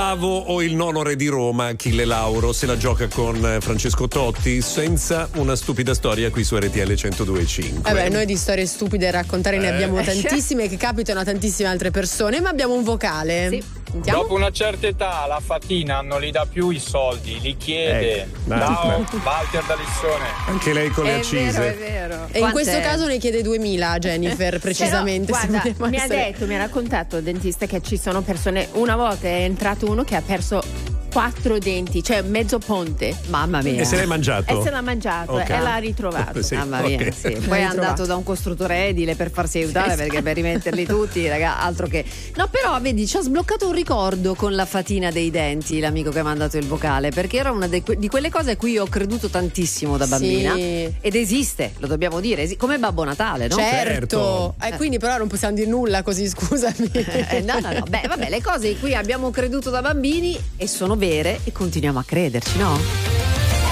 l'ottavo o il nono re di Roma, Achille Lauro, se la gioca con Francesco Totti, senza una stupida storia qui su RTL 102.5. Vabbè, noi di storie stupide da raccontare ne abbiamo tantissime che capitano a tantissime altre persone, ma abbiamo un vocale. Sì. Sentiamo? Dopo una certa età la fatina non li dà più i soldi, li chiede. Ciao, Walter da Lissone. Anche lei con le accise. È vero. E in questo caso ne chiede 2.000 a Jennifer, precisamente. Però, guarda, mi ha raccontato il dentista che ci sono persone, una volta è entrato uno che ha perso 4 denti, cioè mezzo ponte. Mamma mia. E se l'hai mangiato? E se l'ha mangiato, Okay. e l'ha ritrovato. Sì, Mamma mia, ok. sì. Poi è andato da un costruttore edile per farsi aiutare, perché per rimetterli tutti, raga, altro che. No, però vedi, ci ha sbloccato un ricordo con la fatina dei denti, l'amico che ha mandato il vocale, perché era una di quelle cose a cui io ho creduto tantissimo da bambina. Sì. Ed esiste, lo dobbiamo dire, come Babbo Natale, no? Certo. Quindi però non possiamo dire nulla così, scusami. No. Beh, vabbè, le cose in cui abbiamo creduto da bambini e sono vere e continuiamo a crederci, no?